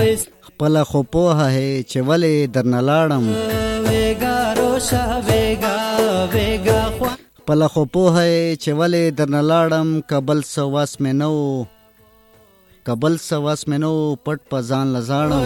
خپل خو پوهه هې چې ولې درنه لاړم خپل خو پوهه هې چې ولې درنه لاړم کبل څه وس مې نه و پټ په ځان لزاړم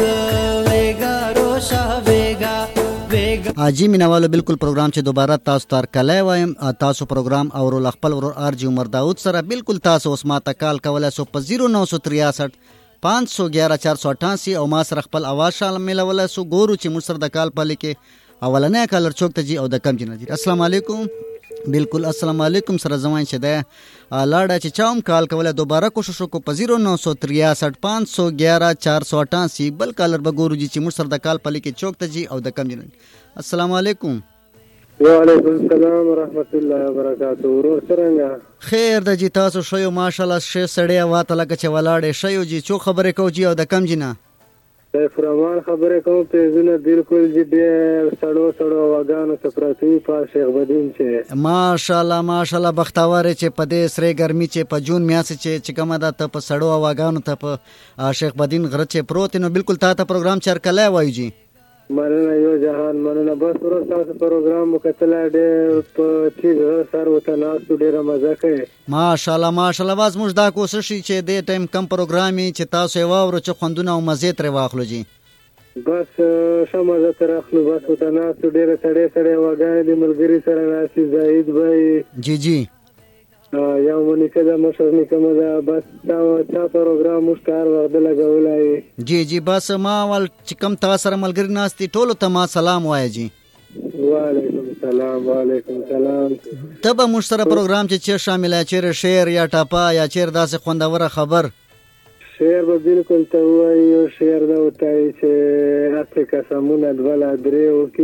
آجی مینوالو بالکل پروګرام چې دوباره تاسو تر کله وایم تاسو پروګرام اورول خپل ورور ارجی عمر داود سره بالکل تاسو اوس ما ته کال کولای سو په 0963 511 488 او ما سره خپل اواز شامل ولای سو ګورو چې موږ سره د کال په لیکه اولنې کالر چوک ته جی او د کم جن جی السلام علیکم بالکل السلام علیکم سره زمان شه ده لاړه چې چاوم کال کوله دوباره کوشش وکړو په 0963 511 488 بل کالر به ګورو چې موږ سره د کال په لیکه چوک ته جی او د کم جن السلام علیکم وعلیکم السلام ورحمت الله وبرکاته ورور څنګه خیر د جی تاسو شوی ماشاءالله شه سړی واته لکه چې ولاړې شوی جی چو خبرې کو جی او د کم جنا سیف رحمان خبرې کوم ته زونه بالکل جی ډېر سړو واګانو سپراتی په شیخ بدین چې ماشاءالله بختاور چې په دې سره ګرمي چې په جون میاسه چې کومه ده ته په سړو واګانو ته په شیخ بدین غره چې پروت نو بالکل تا ته پروګرام چرکلای وایي جی مننه یو جهان مننه بس ورو تاسو پروګرام وکړل ډېر په چې سر وته ناسو ډېر مزه کوي ماشاءالله واز موږ دا کوشش چې دې ټایم کم پروګرامي چې تاسو یې واورو چې خوندونه او مزه ترې واخلو جی بس شمزه تر اخلو بس وته ناسو ډېر سړې وګای دي ملګری سره ناسي زاید بھائی جی یا مونږ کله مشرنی کوم دا بس دا پروګرام مشکار ورته لګولای جی بس ما ول چې کم تاسو سره ملګری ناشتي ټولو ته ما سلام وایي جی وعلیکم السلام تبه موږ سره پروګرام چې شامل اچره شعر یا ټاپا یا چیر داسې خوندوره خبر شعر به بالکل ته وایي شعر دا وتاي چې اسه قسمونه دواله درې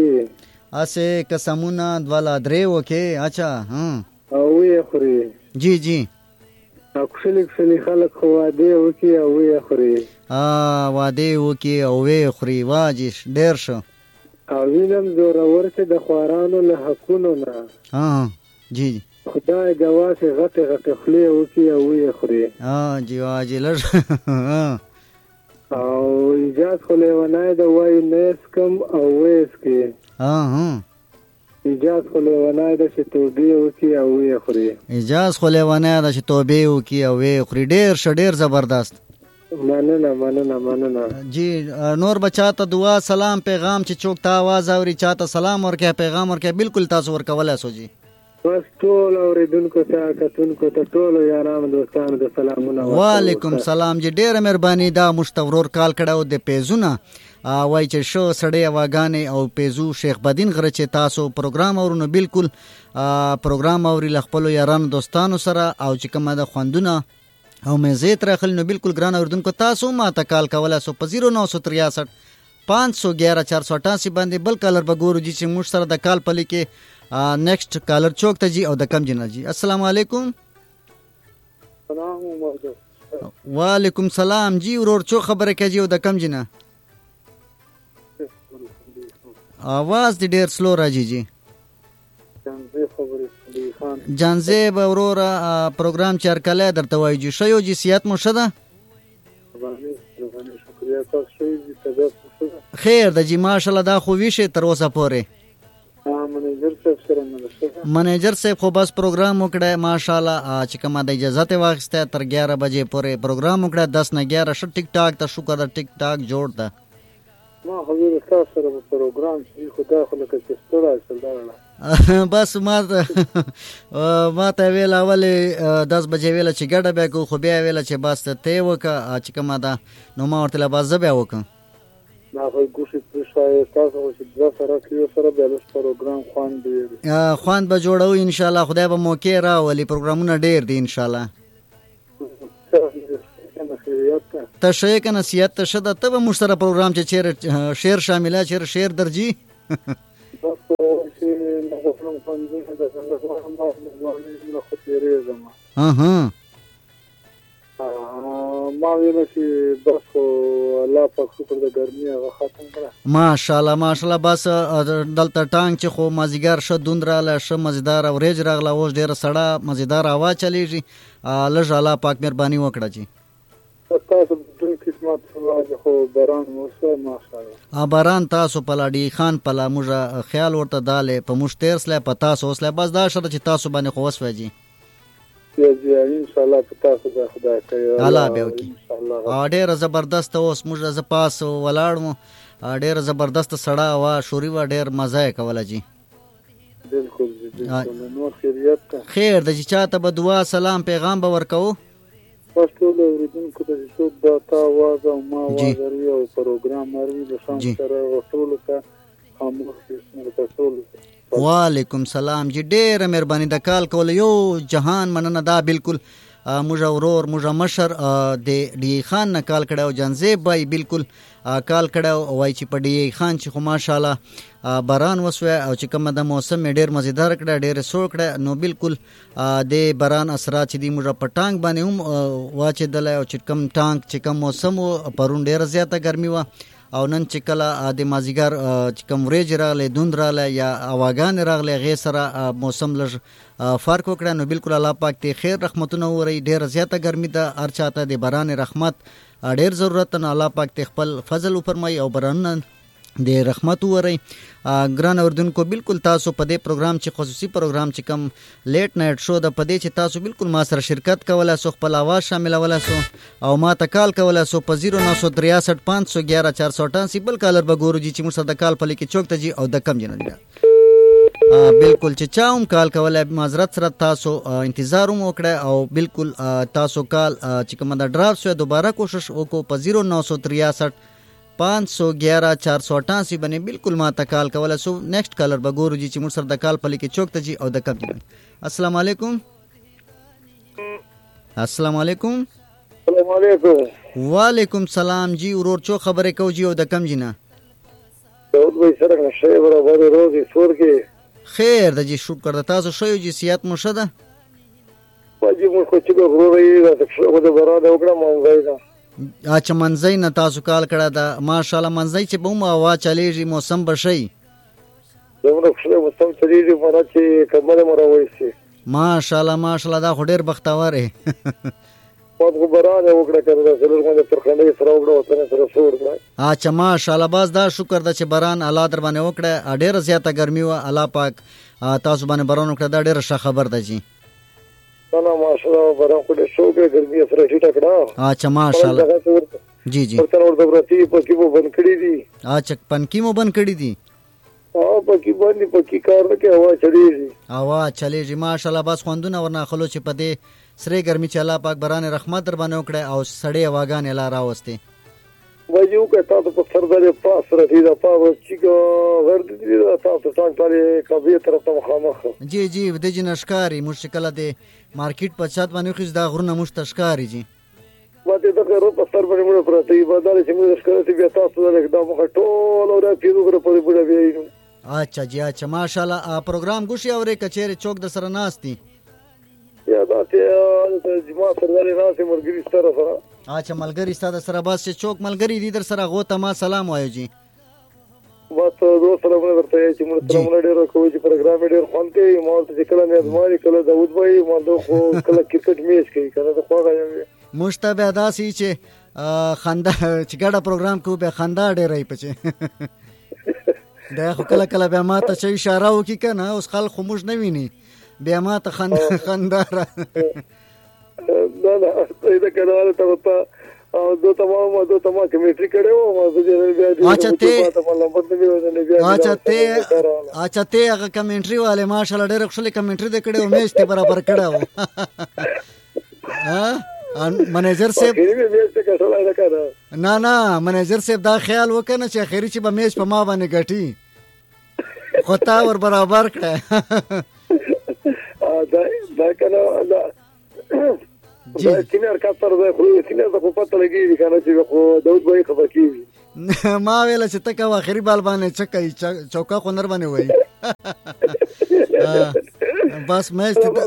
وکي اچھا او وی خوري جی اکشلی خلق خو واده وکي او وی خوري واده وکي او وی خوري واجش ډیر شو او وینم زوره ورته د خوارانو له حقونو نه جی خدای گواشه غټه خلی وکي او وی خوري جی واجی لږ او اجازه خو له ونای د وای نس کم او ویس کې اجاز خو لیوانای ده چې توبې وکي او وی خوري ډیر زبردست مننه جی نور بچا ته دعا سلام پیغام چې چوک ته आवाज اوري چاته سلام ورکه پیغام ورکه بالکل تاسو ورکولای سو جی بس ټول اوریدونکو ته کتونکو ته ټول یارانو دوستانو ته سلامونه وعلیکم سلام جی ډیر مهرباني دا مشتورور کال کړهو د پیزونه وای چې شو سړی واغانې او پیزو شیخ بدین غره چې تاسو پروګرام اورونو بالکل پروګرام اوري خپل یارانو دوستانو سره او چې کومه د خوندونه او مزه تر خل نو بالکل ګران اوردونکو تاسو ما ته کال کوله سو په 0963 511 488 باندې بل کالر بګورو چې موږ سره د کال پلي کې نیکسٹ کالر چوک ته جی او د کم جنا جی السلام علیکم وعلیکم سلام جی ورور چو خبره کوي او د کم جنا आवाज دې ډېر سلو راځي جی جانزیب اورور پروګرام چرکله درته وایي جی شیو جی سیات مو شده خیر د جی ماشاءالله دا خو ویشه تر اوسه پورې منیجر صاحب خو بس پروګرام وکړه ماشاءالله چې کومه د اجازه ته واخسته تر 11 بجې پورې پروګرام وکړه 10 نه 11 ش ټیک ټاک ته شکر د ټیک ټاک جوړ ده ما خبر تاسو سره پروګرام چې خدا خو لکه چې ستړی شل بس ما ته ویل اول 10 بجې ویل چې ګډه به کو خو بیا ویل چې بس ته وکه چې کومه ده نو ما ورته لا باز بیا وکم ما خو ګوشي پښای تاسو چې د سره کیو سره بل پروګرام خوان به جوړو ان شاء الله خدای به موقع راولي پروګرامونه ډیر دي ان شاء الله تشریح کنه نصیحت تشد ته به مشترک پروګرام چې شعر شامله شعر درجی ما ویل چې بس الله پاک شکر د ګرمي هغه ختم کړه ماشاءالله بس دلته ټانګ چې خو مازیګر ش دوندراله ش مزیدار اورېج راغله اوس ډیر سړه مزیدار هوا چلیږي لږ الله پاک مهرباني وکړه چې تاسو د قسمت خو باران وسه ماشاءالله باران تاسو په لاډي خان په لا موږ خیال ورته داله په مشتر سله په تاسو اوسله بس دا شته چې تاسو باندې خو وسوځي جی ان شاء الله په تاسو د خدای کوي الله به وکي ډېر زبردست اوس موږ ز پاس ولاړم ډېر زبردست سړا وا شوري وا ډېر مزه کوله جی بالکل نو خیریت خیر د چې چاته به دعا سلام پیغام به ورکو پښتو لوریدونکو ته څو د تا واز او ما واز او پروګرام مروي د شام سره رسول ته وعلیکم سلام جی ډېر مهرباني د کال کول یو جهان مننه دا بالکل موږ ورور موږ مشر د ډی خان نه کال کړو جنزیب بای بالکل کال کړو وای چې په ډی خان چې خو ماشاءالله باران وسوه او چې کومه د موسم ډېر مزیدار کړه ډېر سوړ کړه نو بالکل د باران اثرات چې دی موږ په ټانک باندې هم واچېدل او چې کوم ټانک چې کوم موسم پرون ډېر زیاته ګرمي و او نن چې کله د مازیګر چې کوم ورېځ راغلی دوند راغلی یا هواګانې راغلی هغې سره موسم لږ فرق وکړه نو بالکل الله پاک ته خیر رحمتونه وورئ ډېره زیاته ګرمي ده هر چاته د باران رحمت ډېر ضرورت نه الله پاک ته خپل فضل وفرمایي او بارانونه د رحمت وورئ ګران اوردونکو بالکل تاسو په دې پروګرام چې خصوصي پروګرام چې کوم لیټ نایټ شو د په دې چې تاسو بالکل ما سره شرکت کولی سو خپل اواز شاملولی سو او ما ته کال کولی سو په 0963 511 488 بل کالر به ګورو جي چې موږ سره د کال په لیکې چوک ته جي او د کم جنه بالکل چې چا هم کال کولی معذرت سره تاسو انتظار هم وکړه او بالکل تاسو کال چې کومه د ډراپ سوی دوباره کوشش وکړو په 0963 511 488 باندې بالکل ما ته کال کوله سو نیکسٹ کالر به ګورو جی چې موږ سره د کال په لیکې چوک ته جي او د کم جنه السلام علیکم السلام علیکم السلام علیکم وعلیکم سلام جی ورور چو خبرې کو جی او د کم جنه داود بھائی سره نشه برابر روزي سور کې خیر د جی شکر د تاسو شوی جی سیات مو شده واجب مو خو چې غوړې دا څه د براده وکړه مونږ دا اچھا منځي نه تاسو کال کړه دا ماشاءالله منځي چې به مو هوا چلیږي موسم بشي زموږ خپل موسم چلیږي مره چې کمره مروي شي ماشاءالله دا خو ډیر بختور ہے په براده وکړه کړه سره موږ تر خندې سره وکړه وطن سره سور کړه اچھا ماشاءالله باز دا شکر ده چې باران الله در باندې وکړه ډیر زیاته ګرمي و الله پاک تاسو باندې باران وکړه دا ډیر ښه خبر ده جی نه ماشاءالله باران کو ډیر شوګه ګرمي سره ټیټه کړه اچھا ماشاءالله جی جی ورته ورته برتي پکې مو بند کړی دي اچھا پنکی مو بند کړی دي پکې باندې پکې کار نه کوي هوا چلیږي ماشاءالله بس خوندونه ورنه خلو چې په دې سره ګرمي چې الله پاک باران رحمت در باندې وکړي او سړې هواګانې لا راوستي وایو که تاسو په سردار پاس راځي دا پاو چې ورته دي تاسو څنګه پاره کبي طرف ته مخامخ جی جی د جنشکاری مشکله ده مارکیټ په چات باندې خو دا غرونه مشتشکاری جی واته دا غره په سر باندې موږ پراته یو بدل چې موږ ښکارته بیا تاسو دا اقدام ټول او را پیرو غره په بډا بیا اچھا جی اچھا ماشاءالله پروګرام ګوشي اورې کچېره چوک د سره ناشتي یا دا ته جما سره راځي مرګري سره اچھا ملګری ستاسو سره بس چې چوک ملګری دي در سره غو ته ما سلام وایو جی بس دوه سلامونه ورته چې موږ سلامونه ډېر کوو چې پروګرام ډېر خوان کوي ما ته کله نه ازماري کله داود بھائی ما خو کله کرکټ میچ کوي کنه ته خو غواړم مشتبه داسي چې خندا چې ګډه پروګرام کوو به خندا ډېرای پچې دا خو کله کله به ما ته چې اشاره وکي کنه اوس خلک خو موږ نه ویني بیا ما ته خندا را نه دا کله ته او دو تمام کمیټری کړو ما بیا اچھا ته هغه کمیټری والے ماشاءالله ډېر خوشاله کمیټری دې کړو میچ ته برابر کړو ها منیجر صاحب نه منیجر صاحب دا خیال وکنه چې اخیری چې به میچ په ما باندې ګټي خو تا ور برابر کړه دا کنه جی سینر کاستر دا خو سینر د په پته لګي کنه چې خو داود بھائی خبر کیږي ما ویل چې تک اخیری بال باندې چکای چوکا خو نر باندې وای بس میچ ته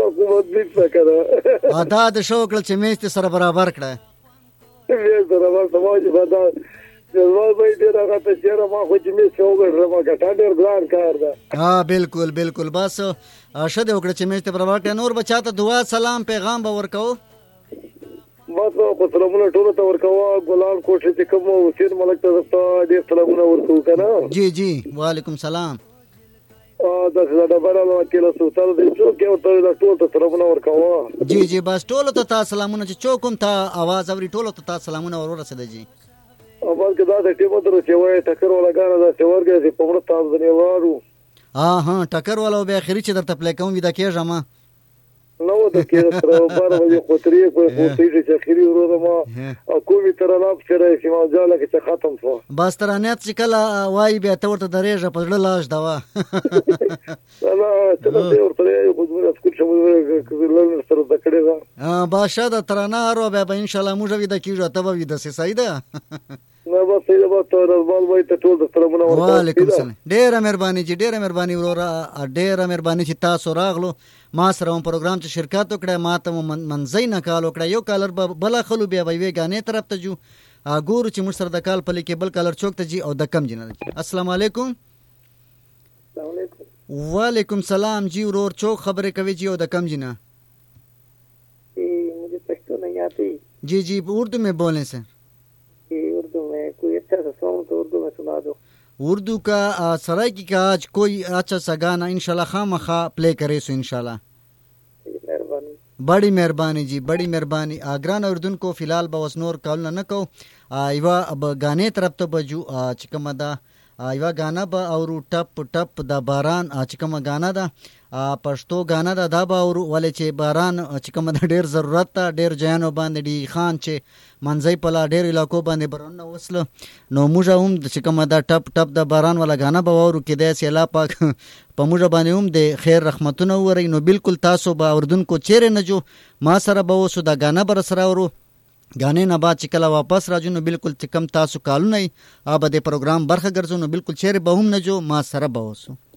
دا د شوق چې میچ ته سره برابر کړه میچ برابر سماج بادا جواب به دې راغته چې ما خو چې میچ وګړم ما ګټا ډېر ګران کار ده بالکل بالکل بس شته وکړه چې میچ ته برابر کړه نور بچاته دعا سلام پیغام به ورکو احمد په سلامونه ټول ته ورکوا ګلان کوټه چې کوم حسین ملک ته ډېر سلامونه ورکو کنه. جی جی وعلیکم سلام. دا ډبره وکیل سلطان دې څوک یو ته ټول ته سلامونه ورکوا. جی جی بس ټول ته تاسو سلامونه چې چوکم ته आवाज اوري ټول ته تاسو سلامونه ورسېده جی. او بلکې دا د ټیمو تر چې وای ټکر ولا غاڼه دا چې ورګه چې په مړ تاسو نه وارو. ها ټکر ولا به اخري چې درته پلی کوم ودا کېږه ما نو د کې تر 12 بجې خطرې کوئی خطرې چې اخري ورو ما او کومي تر نه پچره چې ما ځاله کې ختم شو. بس تر نه چې کله وای بیا ته ورته درېږه په ډله لاش دوا. لا ته دې ورته یو خدمت اسکول شمو کله سره دکړې دا. باشه د ترانه ارو به ان شاء الله موږ ودا کیږو ته ودا سي سیده. نه بس یې به ته رضوان وای ته ټول د سلامونه ورکړه. وعلیکم السلام. ډېره مهرباني جی ډېره مهرباني وروره ډېره مهرباني چې تاسو راغلو ما سره هم پروګرام چې شرکت وکړه ما ته منځي نه کال وکړه یو کالر بل خلو بیا وی غانې طرف ته جو ګورو چې موږ سره د کال په لیکي بل کالر چوک ته جی او د کم جن. السلام علیکم. السلام علیکم. وعلیکم سلام جی ورور چوک خبرې کوي جی او د کم جنا. मुझे पश्तो नहीं आती. जी जी उर्दू में बोलें सर. उर्दू में कोई अच्छा सा सॉन्ग तो उर्दू में सुना दो. उर्दू का सराइकी का आज कोई अच्छा सा गाना इंशाल्लाह खामखा प्ले करे सो इंशाल्लाह. मेहरबानी. बड़ी मेहरबानी जी बड़ी मेहरबानी. ग्रान उर्दून को फिलहाल बवसनोर कॉल न को इवा अब गाने तरफ तो बजू चिकमदा इवा गाना बा और टप टप द बारान चिकम गाना दा پښتو غانا دا دا باور ولې چې باران چې کوم د ډیر ضرورت ته ډیر جانو باندې دی خان چې منځي په لا ډیر علاقو باندې برن وسله نو موږ هم چې کوم دا ټپ ټپ د باران ولا غانا باور کې د سیلا پاک په موږ باندې هم د خیر رحمتونه وري نو بالکل تاسو به اردن کو چیرې نه جو ما سره به وسو دا غانا بر سره ورو غانې نه بعد چې کله واپس راځو نو بالکل چې کم تاسو کالو نه اب د پروګرام برخه ګرځو نو بالکل چیرې به هم نه جو ما سره به وسو.